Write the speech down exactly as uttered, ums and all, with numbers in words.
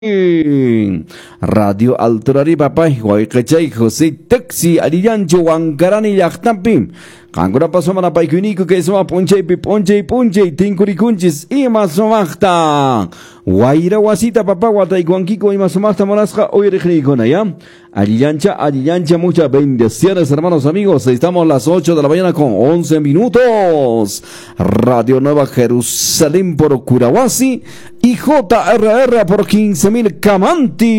Radio Alturari Papay, Huaycachay, José Taxi, Ariancho, Wancarani, Yachtampim. Kangura pasó mana paikuniku que suma ponche pi ponche ponche tincuricunchis y masomachta. Guaira wasita papá guataiguanquico y masomachta monasca hoy regricona ya. Ariancha, Ariancha, muchas bendiciones hermanos amigos. Estamos a las ocho de la mañana con once minutos. Radio Nueva Jerusalén por Curahuasi y J R R por quince mil Camanti.